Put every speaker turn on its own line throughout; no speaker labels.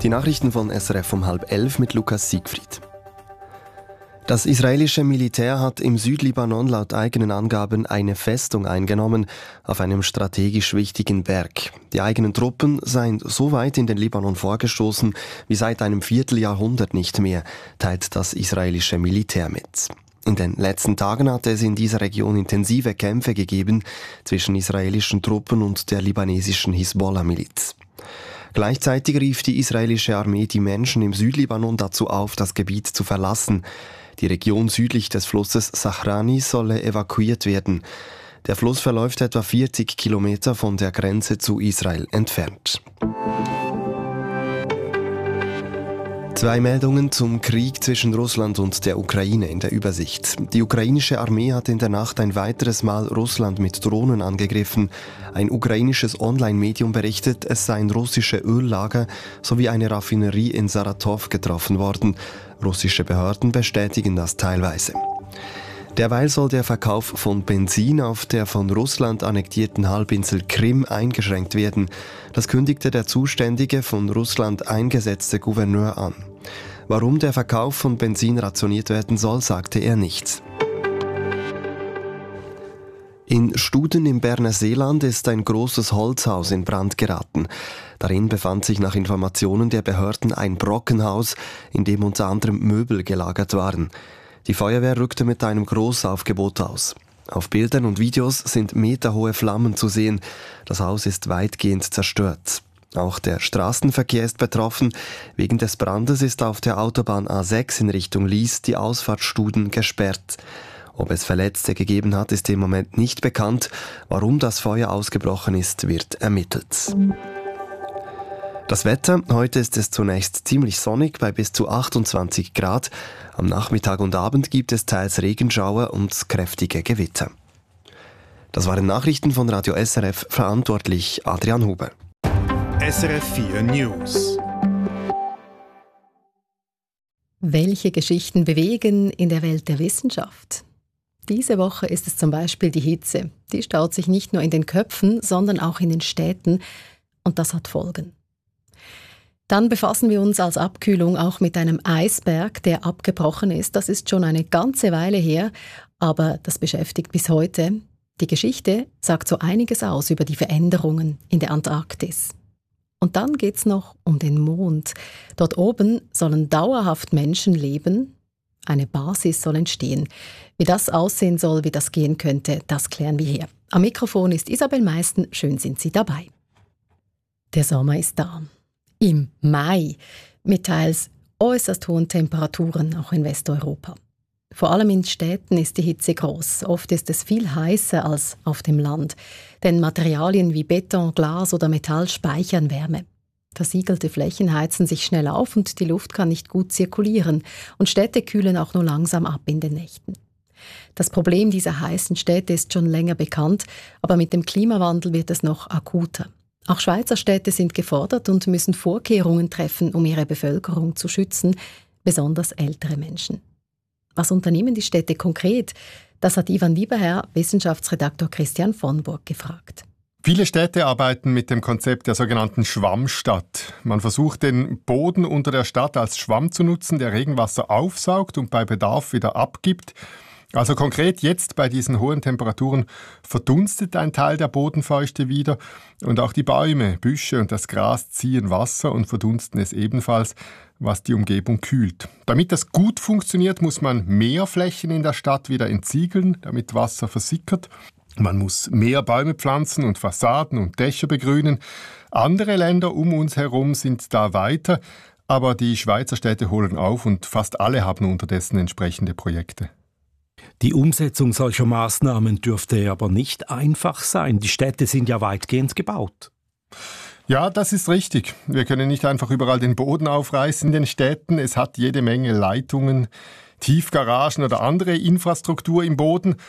Die Nachrichten von SRF um 10:30 mit Lukas Siegfried. Das israelische Militär hat im Südlibanon laut eigenen Angaben eine Festung eingenommen auf einem strategisch wichtigen Berg. Die eigenen Truppen seien so weit in den Libanon vorgestoßen wie seit einem Vierteljahrhundert nicht mehr, teilt das israelische Militär mit. In den letzten Tagen hatte es in dieser Region intensive Kämpfe gegeben zwischen israelischen Truppen und der libanesischen Hisbollah-Miliz. Gleichzeitig rief die israelische Armee die Menschen im Südlibanon dazu auf, das Gebiet zu verlassen. Die Region südlich des Flusses Sahrani solle evakuiert werden. Der Fluss verläuft etwa 40 Kilometer von der Grenze zu Israel entfernt. Zwei Meldungen zum Krieg zwischen Russland und der Ukraine in der Übersicht. Die ukrainische Armee hat in der Nacht ein weiteres Mal Russland mit Drohnen angegriffen. Ein ukrainisches Online-Medium berichtet, es seien russische Öllager sowie eine Raffinerie in Saratow getroffen worden. Russische Behörden bestätigen das teilweise. Derweil soll der Verkauf von Benzin auf der von Russland annektierten Halbinsel Krim eingeschränkt werden. Das kündigte der zuständige von Russland eingesetzte Gouverneur an. Warum der Verkauf von Benzin rationiert werden soll, sagte er nichts. In Studen im Berner Seeland ist ein großes Holzhaus in Brand geraten. Darin befand sich nach Informationen der Behörden ein Brockenhaus, in dem unter anderem Möbel gelagert waren. Die Feuerwehr rückte mit einem Großaufgebot aus. Auf Bildern und Videos sind meterhohe Flammen zu sehen. Das Haus ist weitgehend zerstört. Auch der Straßenverkehr ist betroffen. Wegen des Brandes ist auf der Autobahn A6 in Richtung Lies die Ausfahrt Studen gesperrt. Ob es Verletzte gegeben hat, ist im Moment nicht bekannt. Warum das Feuer ausgebrochen ist, wird ermittelt. Das Wetter, heute ist es zunächst ziemlich sonnig bei bis zu 28 Grad. Am Nachmittag und Abend gibt es teils Regenschauer und kräftige Gewitter. Das waren Nachrichten von Radio SRF, verantwortlich Adrian Huber.
SRF 4 News.
Welche Geschichten bewegen in der Welt der Wissenschaft? Diese Woche ist es zum Beispiel die Hitze. Die staut sich nicht nur in den Köpfen, sondern auch in den Städten. Und das hat Folgen. Dann befassen wir uns als Abkühlung auch mit einem Eisberg, der abgebrochen ist. Das ist schon eine ganze Weile her, aber das beschäftigt bis heute. Die Geschichte sagt so einiges aus über die Veränderungen in der Antarktis. Und dann geht's noch um den Mond. Dort oben sollen dauerhaft Menschen leben. Eine Basis soll entstehen. Wie das aussehen soll, wie das gehen könnte, das klären wir hier. Am Mikrofon ist Isabel Meisten. Schön sind Sie dabei. Der Sommer ist da. Im Mai mit teils äußerst hohen Temperaturen, auch in Westeuropa. Vor allem in Städten ist die Hitze groß. Oft ist es viel heißer als auf dem Land. Denn Materialien wie Beton, Glas oder Metall speichern Wärme. Versiegelte Flächen heizen sich schnell auf und die Luft kann nicht gut zirkulieren. Und Städte kühlen auch nur langsam ab in den Nächten. Das Problem dieser heißen Städte ist schon länger bekannt, aber mit dem Klimawandel wird es noch akuter. Auch Schweizer Städte sind gefordert und müssen Vorkehrungen treffen, um ihre Bevölkerung zu schützen, besonders ältere Menschen. Was unternehmen die Städte konkret? Das hat Ivan Wieberherr, Wissenschaftsredaktor Christian von Burg, gefragt.
Viele Städte arbeiten mit dem Konzept der sogenannten Schwammstadt. Man versucht, den Boden unter der Stadt als Schwamm zu nutzen, der Regenwasser aufsaugt und bei Bedarf wieder abgibt. Also konkret jetzt bei diesen hohen Temperaturen verdunstet ein Teil der Bodenfeuchte wieder und auch die Bäume, Büsche und das Gras ziehen Wasser und verdunsten es ebenfalls, was die Umgebung kühlt. Damit das gut funktioniert, muss man mehr Flächen in der Stadt wieder entsiegeln, damit Wasser versickert. Man muss mehr Bäume pflanzen und Fassaden und Dächer begrünen. Andere Länder um uns herum sind da weiter, aber die Schweizer Städte holen auf und fast alle haben unterdessen entsprechende Projekte.
Die Umsetzung solcher Maßnahmen dürfte aber nicht einfach sein. Die Städte sind ja weitgehend gebaut.
Ja, das ist richtig. Wir können nicht einfach überall den Boden aufreißen in den Städten. Es hat jede Menge Leitungen, Tiefgaragen oder andere Infrastruktur im Boden.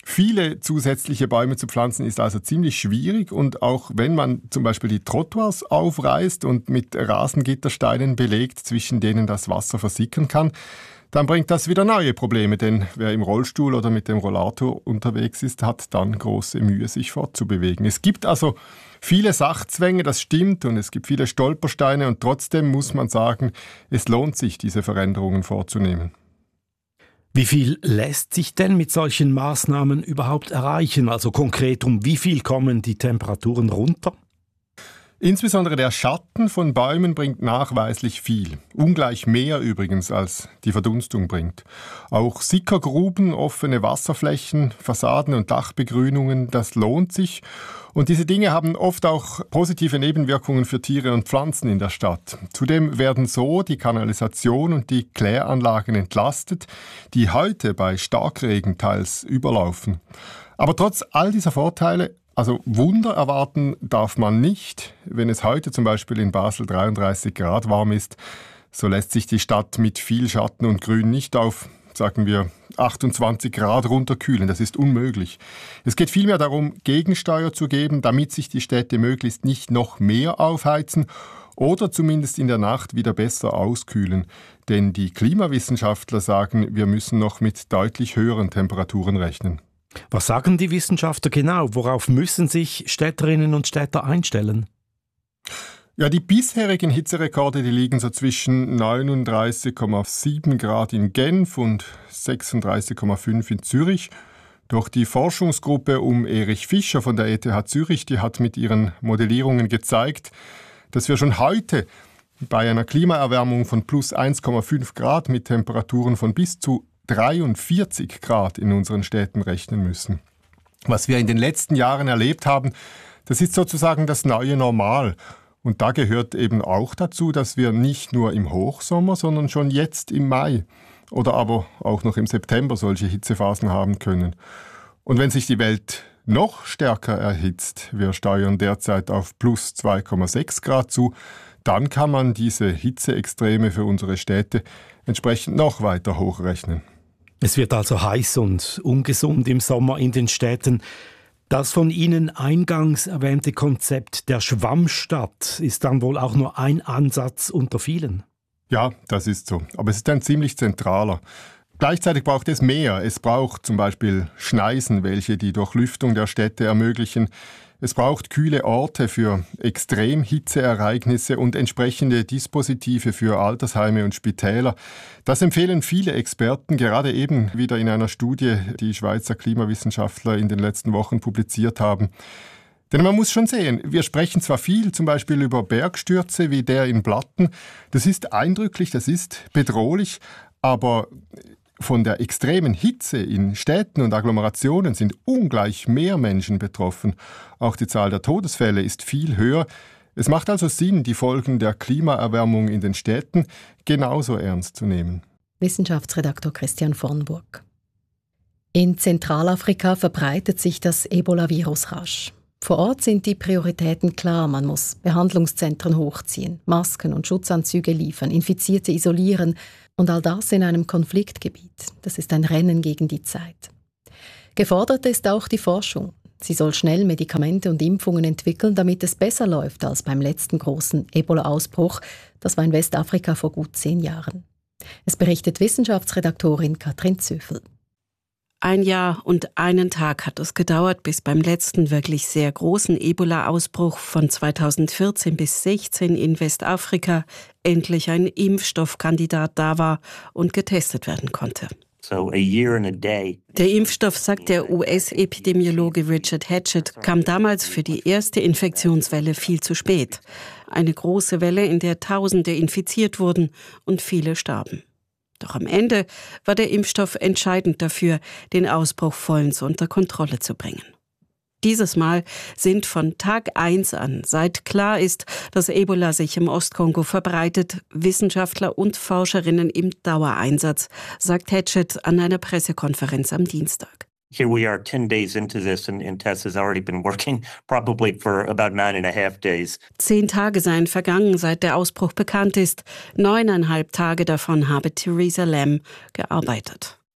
Viele zusätzliche Bäume zu pflanzen ist also ziemlich schwierig und auch wenn man zum Beispiel die Trottoirs aufreißt und mit Rasengittersteinen belegt, zwischen denen das Wasser versickern kann, dann bringt das wieder neue Probleme, denn wer im Rollstuhl oder mit dem Rollator unterwegs ist, hat dann große Mühe, sich fortzubewegen. Es gibt also viele Sachzwänge, das stimmt, und es gibt viele Stolpersteine und trotzdem muss man sagen, es lohnt sich, diese Veränderungen vorzunehmen.
Wie viel lässt sich denn mit solchen Maßnahmen überhaupt erreichen? Also konkret, um wie viel kommen die Temperaturen runter?
Insbesondere der Schatten von Bäumen bringt nachweislich viel. Ungleich mehr übrigens, als die Verdunstung bringt. Auch Sickergruben, offene Wasserflächen, Fassaden und Dachbegrünungen, das lohnt sich. Und diese Dinge haben oft auch positive Nebenwirkungen für Tiere und Pflanzen in der Stadt. Zudem werden so die Kanalisation und die Kläranlagen entlastet, die heute bei Starkregen teils überlaufen. Aber trotz all dieser Vorteile, also Wunder erwarten darf man nicht. Wenn es heute zum Beispiel in Basel 33 Grad warm ist, so lässt sich die Stadt mit viel Schatten und Grün nicht auf, sagen wir, 28 Grad runterkühlen. Das ist unmöglich. Es geht vielmehr darum, Gegensteuer zu geben, damit sich die Städte möglichst nicht noch mehr aufheizen oder zumindest in der Nacht wieder besser auskühlen. Denn die Klimawissenschaftler sagen, wir müssen noch mit deutlich höheren Temperaturen rechnen.
Was sagen die Wissenschaftler genau? Worauf müssen sich Städterinnen und Städter einstellen?
Ja, die bisherigen Hitzerekorde, die liegen so zwischen 39,7 Grad in Genf und 36,5 in Zürich. Doch die Forschungsgruppe um Erich Fischer von der ETH Zürich, die hat mit ihren Modellierungen gezeigt, dass wir schon heute bei einer Klimaerwärmung von plus 1,5 Grad mit Temperaturen von bis zu 43 Grad in unseren Städten rechnen müssen. Was wir in den letzten Jahren erlebt haben, das ist sozusagen das neue Normal. Und da gehört eben auch dazu, dass wir nicht nur im Hochsommer, sondern schon jetzt im Mai oder aber auch noch im September solche Hitzephasen haben können. Und wenn sich die Welt noch stärker erhitzt, wir steuern derzeit auf plus 2,6 Grad zu, dann kann man diese Hitzeextreme für unsere Städte entsprechend noch weiter hochrechnen.
Es wird also heiß und ungesund im Sommer in den Städten. Das von Ihnen eingangs erwähnte Konzept der Schwammstadt ist dann wohl auch nur ein Ansatz unter vielen.
Ja, das ist so. Aber es ist ein ziemlich zentraler. Gleichzeitig braucht es mehr. Es braucht zum Beispiel Schneisen, welche die Durchlüftung der Städte ermöglichen. Es braucht kühle Orte für Extremhitzeereignisse und entsprechende Dispositive für Altersheime und Spitäler. Das empfehlen viele Experten, gerade eben wieder in einer Studie, die Schweizer Klimawissenschaftler in den letzten Wochen publiziert haben. Denn man muss schon sehen, wir sprechen zwar viel zum Beispiel über Bergstürze wie der in Blatten. Das ist eindrücklich, das ist bedrohlich, aber von der extremen Hitze in Städten und Agglomerationen sind ungleich mehr Menschen betroffen. Auch die Zahl der Todesfälle ist viel höher. Es macht also Sinn, die Folgen der Klimaerwärmung in den Städten genauso ernst zu nehmen.
Wissenschaftsredaktor Christian Vornburg. In Zentralafrika verbreitet sich das Ebola-Virus rasch. Vor Ort sind die Prioritäten klar. Man muss Behandlungszentren hochziehen, Masken und Schutzanzüge liefern, Infizierte isolieren und all das in einem Konfliktgebiet. Das ist ein Rennen gegen die Zeit. Gefordert ist auch die Forschung. Sie soll schnell Medikamente und Impfungen entwickeln, damit es besser läuft als beim letzten großen Ebola-Ausbruch. Das war in Westafrika vor gut 10 Jahren. Es berichtet Wissenschaftsredaktorin Katrin Zöfel.
1 Jahr und 1 Tag hat es gedauert, bis beim letzten wirklich sehr großen Ebola-Ausbruch von 2014 bis 2016 in Westafrika endlich ein Impfstoffkandidat da war und getestet werden konnte. Der Impfstoff, sagt der US-Epidemiologe Richard Hatchett, kam damals für die erste Infektionswelle viel zu spät. Eine große Welle, in der Tausende infiziert wurden und viele starben. Doch am Ende war der Impfstoff entscheidend dafür, den Ausbruch vollends unter Kontrolle zu bringen. Dieses Mal sind von Tag 1 an, seit klar ist, dass Ebola sich im Ostkongo verbreitet, Wissenschaftler und Forscherinnen im Dauereinsatz, sagt Hatchett an einer Pressekonferenz am Dienstag.
Here we are 10 days into this and Tess has already been working probably for about 9.5 days.
10 Tage seien vergangen, seit der Ausbruch bekannt ist. 9,5 Tage davon habe Theresa Lam gearbeitet.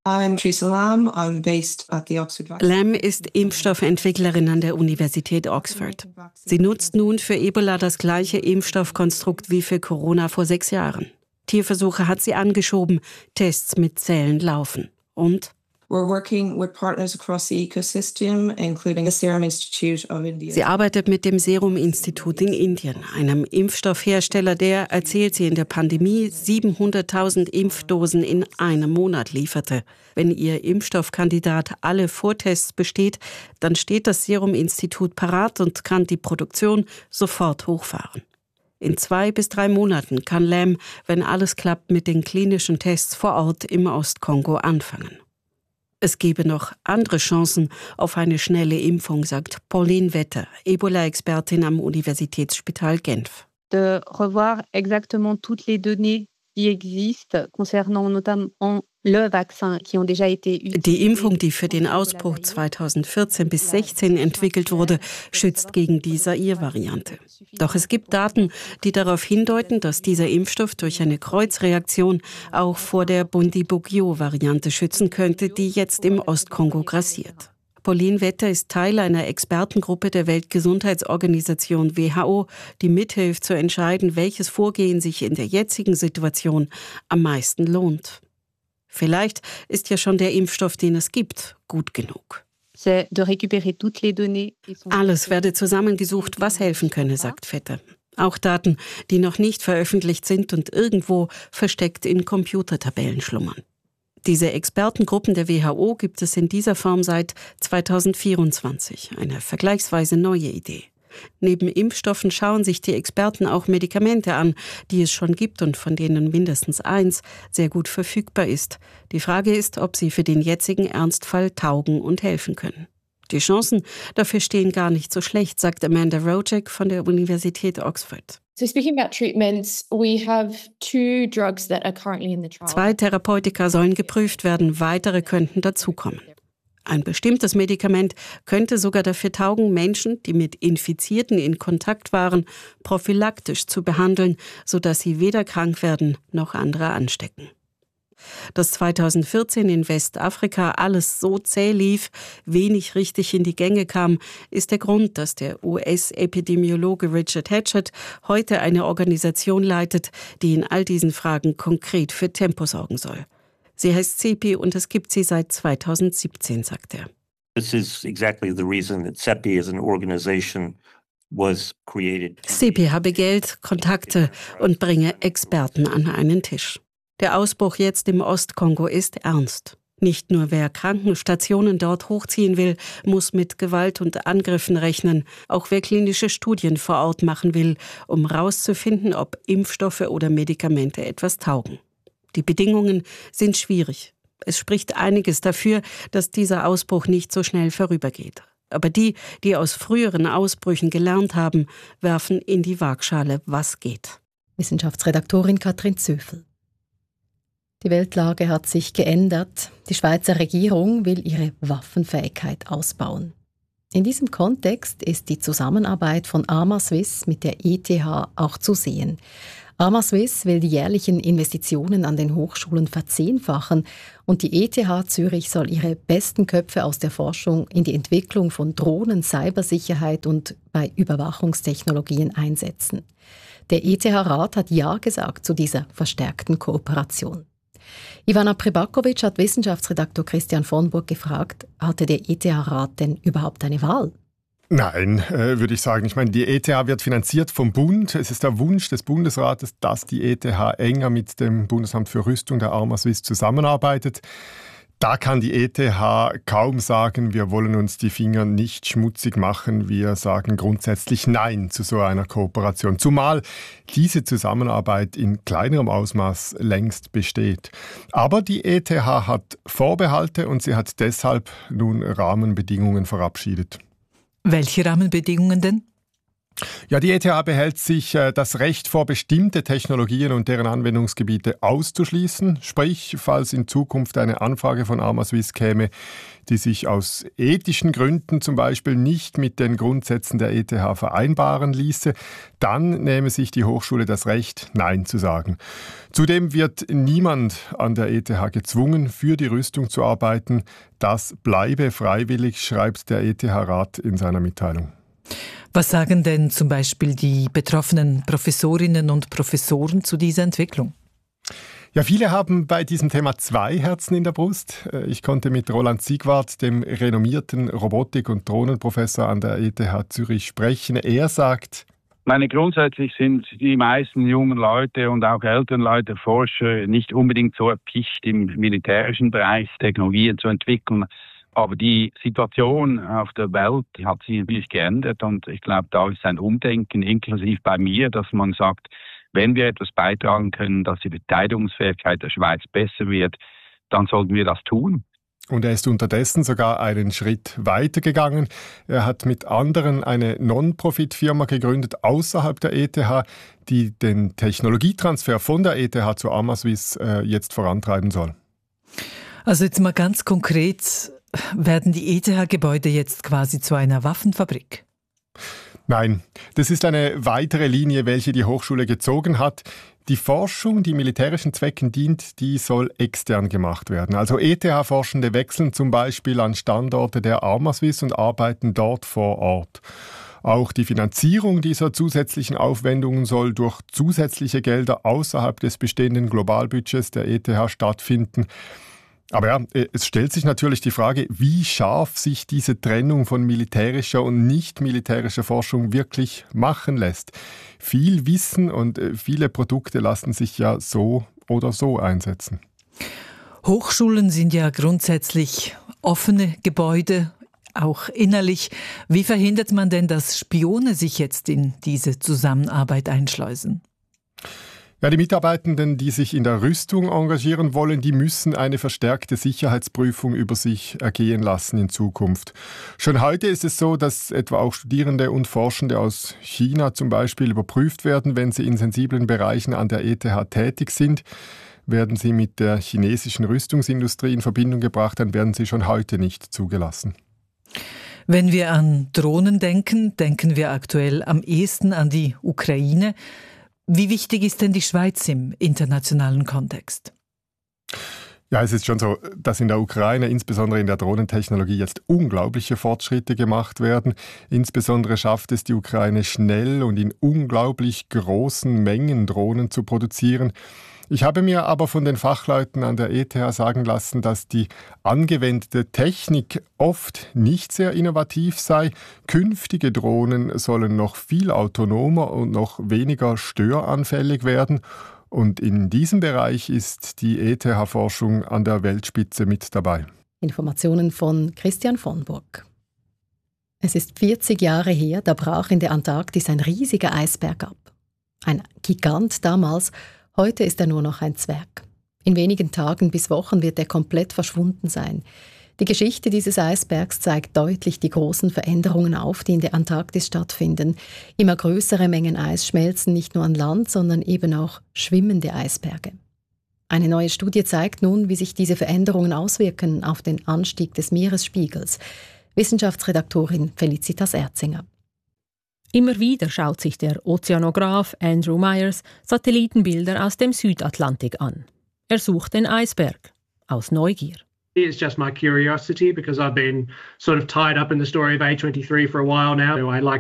I'm Teresa Lam. I'm based at the Oxford Vaccine.
Lam ist Impfstoffentwicklerin an der Universität Oxford. Sie nutzt nun für Ebola das gleiche Impfstoffkonstrukt wie für Corona vor 6 Jahren. Tierversuche hat sie angeschoben, Tests mit Zellen laufen. Und
We're working with partners across the ecosystem, including the Serum Institute of India.
sie arbeitet mit dem Serum-Institut in Indien, einem Impfstoffhersteller, der, erzählt sie, in der Pandemie 700.000 Impfdosen in einem Monat lieferte. Wenn ihr Impfstoffkandidat alle Vortests besteht, dann steht das Serum-Institut parat und kann die Produktion sofort hochfahren. In 2 bis 3 Monaten kann Lam, wenn alles klappt, mit den klinischen Tests vor Ort im Ostkongo anfangen. Es gebe noch andere Chancen auf eine schnelle Impfung, sagt Pauline Wetter, Ebola-Expertin am Universitätsspital Genf.
De revoir exactement toutes les données qui existent concernant notamment le vaccin qui ont déjà été utilisés.
Die Impfung, die für den Ausbruch 2014 bis 2016 entwickelt wurde, schützt gegen die Zaire-Variante. Doch es gibt Daten, die darauf hindeuten, dass dieser Impfstoff durch eine Kreuzreaktion auch vor der Bundibugyo-Variante schützen könnte, die jetzt im Ostkongo grassiert. Pauline Wetter ist Teil einer Expertengruppe der Weltgesundheitsorganisation WHO, die mithilft zu entscheiden, welches Vorgehen sich in der jetzigen Situation am meisten lohnt. Vielleicht ist ja schon der Impfstoff, den es gibt, gut genug. Alles werde zusammengesucht, was helfen könne, sagt Vetter. Auch Daten, die noch nicht veröffentlicht sind und irgendwo versteckt in Computertabellen schlummern. Diese Expertengruppen der WHO gibt es in dieser Form seit 2024, eine vergleichsweise neue Idee. Neben Impfstoffen schauen sich die Experten auch Medikamente an, die es schon gibt und von denen mindestens 1 sehr gut verfügbar ist. Die Frage ist, ob sie für den jetzigen Ernstfall taugen und helfen können. Die Chancen dafür stehen gar nicht so schlecht, sagt Amanda Rojek von der Universität Oxford.
So speaking about treatments, we have 2 drugs that are currently in the trial.
2 Therapeutika sollen geprüft werden, weitere könnten dazukommen. Ein bestimmtes Medikament könnte sogar dafür taugen, Menschen, die mit Infizierten in Kontakt waren, prophylaktisch zu behandeln, sodass sie weder krank werden noch andere anstecken. Dass 2014 in Westafrika alles so zäh lief, wenig richtig in die Gänge kam, ist der Grund, dass der US-Epidemiologe Richard Hatchett heute eine Organisation leitet, die in all diesen Fragen konkret für Tempo sorgen soll. Sie heißt CEPI und es gibt sie seit 2017, sagt er.
This is exactly the reason that CEPI as an organization was created.
CEPI habe Geld, Kontakte und bringe Experten an einen Tisch. Der Ausbruch jetzt im Ostkongo ist ernst. Nicht nur wer Krankenstationen dort hochziehen will, muss mit Gewalt und Angriffen rechnen. Auch wer klinische Studien vor Ort machen will, um herauszufinden, ob Impfstoffe oder Medikamente etwas taugen. Die Bedingungen sind schwierig. Es spricht einiges dafür, dass dieser Ausbruch nicht so schnell vorübergeht. Aber die aus früheren Ausbrüchen gelernt haben, werfen in die Waagschale, was geht.
Wissenschaftsredaktorin Katrin Zöfel. Die Weltlage hat sich geändert. Die Schweizer Regierung will ihre Waffenfähigkeit ausbauen. In diesem Kontext ist die Zusammenarbeit von ArmaSwiss mit der ETH auch zu sehen. ArmaSwiss will die jährlichen Investitionen an den Hochschulen verzehnfachen und die ETH Zürich soll ihre besten Köpfe aus der Forschung in die Entwicklung von Drohnen, Cybersicherheit und bei Überwachungstechnologien einsetzen. Der ETH-Rat hat Ja gesagt zu dieser verstärkten Kooperation. Ivana Pribakovic hat Wissenschaftsredaktor Christian von Burg gefragt, hatte der ETH-Rat denn überhaupt eine Wahl?
Nein, würde ich sagen. Ich meine, die ETH wird finanziert vom Bund. Es ist der Wunsch des Bundesrates, dass die ETH enger mit dem Bundesamt für Rüstung, der ArmaSwiss, zusammenarbeitet. Da kann die ETH kaum sagen, wir wollen uns die Finger nicht schmutzig machen. Wir sagen grundsätzlich Nein zu so einer Kooperation. Zumal diese Zusammenarbeit in kleinerem Ausmaß längst besteht. Aber die ETH hat Vorbehalte und sie hat deshalb nun Rahmenbedingungen verabschiedet.
Welche Rahmenbedingungen denn?
Ja, die ETH behält sich das Recht vor, bestimmte Technologien und deren Anwendungsgebiete auszuschließen. Sprich, falls in Zukunft eine Anfrage von armaSuisse käme, die sich aus ethischen Gründen zum Beispiel nicht mit den Grundsätzen der ETH vereinbaren ließe, dann nehme sich die Hochschule das Recht, Nein zu sagen. Zudem wird niemand an der ETH gezwungen, für die Rüstung zu arbeiten. Das bleibe freiwillig, schreibt der ETH-Rat in seiner Mitteilung.
Was sagen denn zum Beispiel die betroffenen Professorinnen und Professoren zu dieser Entwicklung?
Ja, viele haben bei diesem Thema zwei Herzen in der Brust. Ich konnte mit Roland Siegwart, dem renommierten Robotik- und Drohnenprofessor an der ETH Zürich, sprechen. Er sagt:
Grundsätzlich sind die meisten jungen Leute und auch älteren Leute, Forscher, nicht unbedingt so erpicht, im militärischen Bereich Technologien zu entwickeln. Aber die Situation auf der Welt hat sich natürlich geändert und ich glaube, da ist ein Umdenken, inklusive bei mir, dass man sagt, wenn wir etwas beitragen können, dass die Verteidigungsfähigkeit der Schweiz besser wird, dann sollten wir das tun.
Und er ist unterdessen sogar einen Schritt weitergegangen. Er hat mit anderen eine Non-Profit-Firma gegründet außerhalb der ETH, die den Technologietransfer von der ETH zur armaSuisse jetzt vorantreiben soll.
Also jetzt mal ganz konkret, werden die ETH-Gebäude jetzt quasi zu einer Waffenfabrik?
Nein, das ist eine weitere Linie, welche die Hochschule gezogen hat. Die Forschung, die militärischen Zwecken dient, die soll extern gemacht werden. Also ETH-Forschende wechseln zum Beispiel an Standorte der armaSuisse und arbeiten dort vor Ort. Auch die Finanzierung dieser zusätzlichen Aufwendungen soll durch zusätzliche Gelder außerhalb des bestehenden Globalbudgets der ETH stattfinden. Aber ja, es stellt sich natürlich die Frage, wie scharf sich diese Trennung von militärischer und nicht militärischer Forschung wirklich machen lässt. Viel Wissen und viele Produkte lassen sich ja so oder so einsetzen.
Hochschulen sind ja grundsätzlich offene Gebäude, auch innerlich. Wie verhindert man denn, dass Spione sich jetzt in diese Zusammenarbeit einschleusen?
Ja, die Mitarbeitenden, die sich in der Rüstung engagieren wollen, die müssen eine verstärkte Sicherheitsprüfung über sich ergehen lassen in Zukunft. Schon heute ist es so, dass etwa auch Studierende und Forschende aus China zum Beispiel überprüft werden, wenn sie in sensiblen Bereichen an der ETH tätig sind. Werden sie mit der chinesischen Rüstungsindustrie in Verbindung gebracht, dann werden sie schon heute nicht zugelassen.
Wenn wir an Drohnen denken, denken wir aktuell am ehesten an die Ukraine. Wie wichtig ist denn die Schweiz im internationalen Kontext?
Ja, es ist schon so, dass in der Ukraine, insbesondere in der Drohnentechnologie, jetzt unglaubliche Fortschritte gemacht werden. Insbesondere schafft es die Ukraine schnell und in unglaublich großen Mengen Drohnen zu produzieren. Ich habe mir aber von den Fachleuten an der ETH sagen lassen, dass die angewendete Technik oft nicht sehr innovativ sei. Künftige Drohnen sollen noch viel autonomer und noch weniger störanfällig werden. Und in diesem Bereich ist die ETH-Forschung an der Weltspitze mit dabei.
Informationen von Christian von Burg. Es ist 40 Jahre her, da brach in der Antarktis ein riesiger Eisberg ab. Ein Gigant damals. Heute ist er nur noch ein Zwerg. In wenigen Tagen bis Wochen wird er komplett verschwunden sein. Die Geschichte dieses Eisbergs zeigt deutlich die großen Veränderungen auf, die in der Antarktis stattfinden. Immer größere Mengen Eis schmelzen nicht nur an Land, sondern eben auch schwimmende Eisberge. Eine neue Studie zeigt nun, wie sich diese Veränderungen auswirken auf den Anstieg des Meeresspiegels. Wissenschaftsredaktorin Felicitas Erzinger.
Immer wieder schaut sich der Ozeanograph Andrew Myers Satellitenbilder aus dem Südatlantik an. Er sucht den Eisberg aus Neugier.
It's just my curiosity because I've been sort of tied up in the story of A23 for a while now. I like